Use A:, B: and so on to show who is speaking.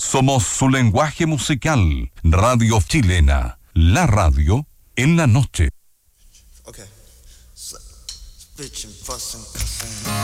A: Somos su lenguaje musical. Radio Chilena, la radio en la noche.
B: Okay. Bitchin', fussin', cussin'.